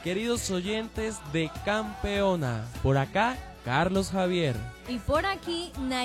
queridos oyentes de Campeona. Por acá, Carlos Javier. Y por aquí,